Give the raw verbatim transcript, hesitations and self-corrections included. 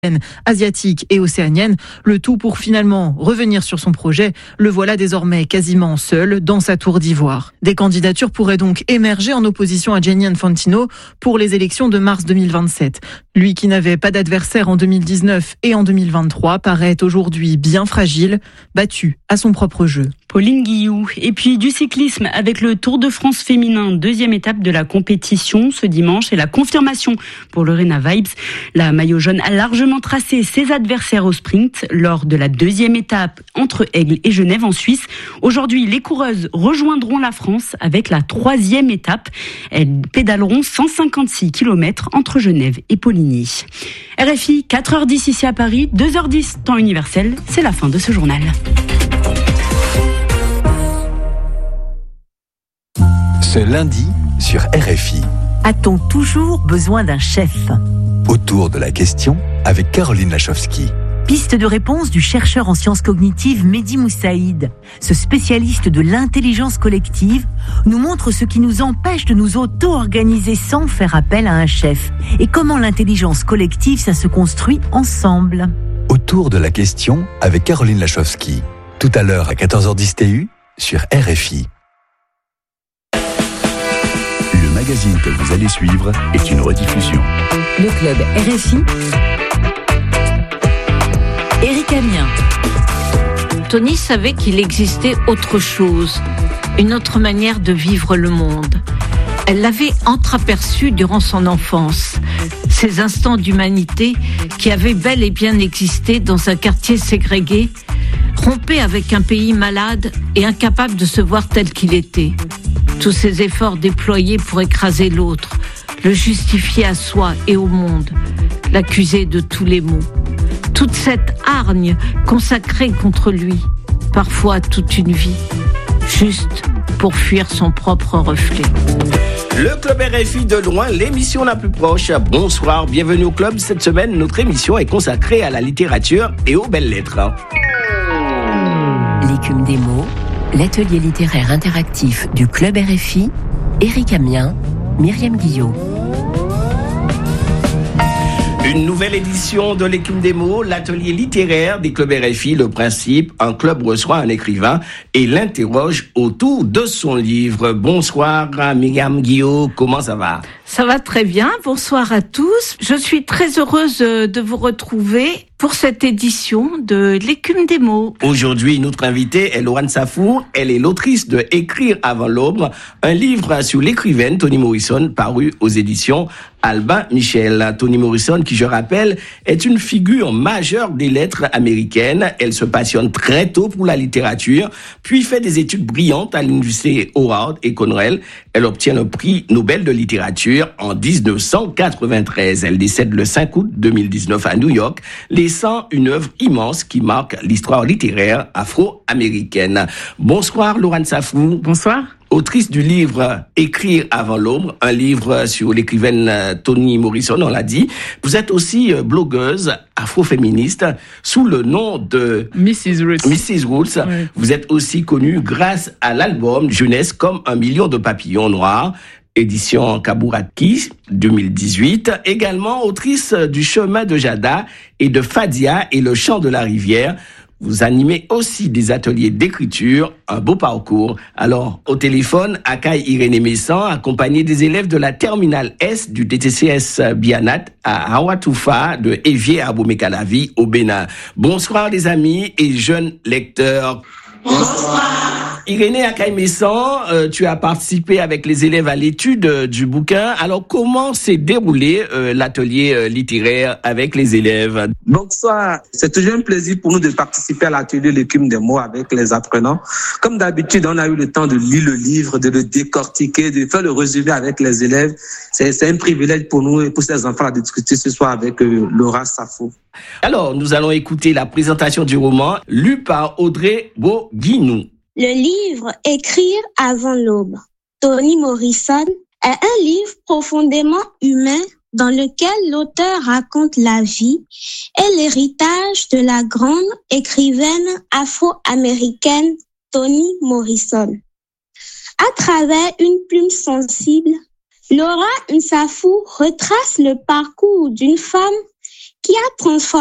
asiatique et océanienne, le tout pour finalement revenir sur son projet. Le voilà désormais quasiment seul dans sa tour d'ivoire. Des candidatures pourraient donc émerger en opposition à Gianni Infantino pour les élections de mars deux mille vingt-sept. Lui qui n'avait pas d'adversaire en deux mille dix-neuf et en deux mille vingt-trois paraît aujourd'hui bien fragile, battu à son propre jeu. Pauline Guillou. Et puis du cyclisme avec le Tour de France féminin, deuxième étape de la compétition ce dimanche et la confirmation pour Lorena Vibes. La maillot jaune a largement tracé ses adversaires au sprint lors de la deuxième étape entre Aigle et Genève en Suisse. Aujourd'hui, les coureuses rejoindront la France avec la troisième étape. Elles pédaleront cent cinquante-six kilomètres entre Genève et Poligny. R F I, quatre heures dix ici à Paris, deux heures dix temps universel. C'est la fin de ce journal. Ce lundi sur R F I. A-t-on toujours besoin d'un chef ? Autour de la question avec Caroline Lachowski. Piste de réponse du chercheur en sciences cognitives Mehdi Moussaïd. Ce spécialiste de l'intelligence collective nous montre ce qui nous empêche de nous auto-organiser sans faire appel à un chef. Et comment l'intelligence collective, ça se construit ensemble. Autour de la question avec Caroline Lachowski. Tout à l'heure à quatorze heures dix T U sur R F I. Le magazine que vous allez suivre est une rediffusion. Le club R F I. Éric Amien. Tony savait qu'il existait autre chose, une autre manière de vivre le monde. Elle l'avait entreaperçu durant son enfance, ces instants d'humanité qui avaient bel et bien existé dans un quartier ségrégué, rompé avec un pays malade et incapable de se voir tel qu'il était. Tous ces efforts déployés pour écraser l'autre, le justifier à soi et au monde, l'accuser de tous les maux. Toute cette hargne consacrée contre lui, parfois toute une vie, juste pour fuir son propre reflet. Le Club R F I de loin, l'émission la plus proche. Bonsoir, bienvenue au Club. Cette semaine, notre émission est consacrée à la littérature et aux belles lettres. L'écume des mots, l'atelier littéraire interactif du Club R F I, Éric Amien, Myriam Guillot. Une nouvelle édition de l'écume des mots, l'atelier littéraire des clubs R F I. Le principe, un club reçoit un écrivain et l'interroge autour de son livre. Bonsoir Myriam Guillot, comment ça va ? Ça va très bien, bonsoir à tous. Je suis très heureuse de vous retrouver pour cette édition de l'écume des mots. Aujourd'hui, notre invitée est Laurane Safour. Elle est l'autrice de Écrire avant l'aube, un livre sur l'écrivaine Toni Morrison paru aux éditions Albin Michel. Toni Morrison, qui je rappelle, est une figure majeure des lettres américaines. Elle se passionne très tôt pour la littérature, puis fait des études brillantes à l'université Howard et Cornell. Elle obtient le prix Nobel de littérature en dix-neuf cent quatre-vingt-treize. Elle décède le cinq août deux mille dix-neuf à New York, laissant une œuvre immense qui marque l'histoire littéraire afro-américaine. Bonsoir Laurane Safour. Bonsoir. Autrice du livre Écrire avant l'aube, un livre sur l'écrivaine Toni Morrison, on l'a dit. Vous êtes aussi blogueuse afroféministe sous le nom de missus Roots. missus Roots. Oui. Vous êtes aussi connue grâce à l'album Jeunesse comme un million de papillons noirs, édition Kabouraki deux mille dix-huit. Également autrice du Chemin de Jada et de Fadia et le Chant de la rivière. Vous animez aussi des ateliers d'écriture, un beau parcours. Alors, au téléphone, Akaï Irénée Messan, accompagnée des élèves de la terminale S du D T C S Bianat à Hawatoufa de Evier à Bomekalavi au Bénin. Bonsoir les amis et jeunes lecteurs. Bonsoir. Irénée Akaï Messan, euh, tu as participé avec les élèves à l'étude euh, du bouquin. Alors, comment s'est déroulé euh, l'atelier euh, littéraire avec les élèves ? Bonsoir. C'est toujours un plaisir pour nous de participer à l'atelier de l'écume des mots avec les apprenants. Comme d'habitude, on a eu le temps de lire le livre, de le décortiquer, de faire le résumé avec les élèves. C'est, c'est un privilège pour nous et pour ces enfants de discuter ce soir avec euh, Laurane Safour. Alors, nous allons écouter la présentation du roman lu par Audrey Boguinou. Le livre Écrire avant l'aube, Toni Morrison, est un livre profondément humain dans lequel l'auteur raconte la vie et l'héritage de la grande écrivaine afro-américaine Toni Morrison. À travers une plume sensible, Laurane Safour retrace le parcours d'une femme qui a transformé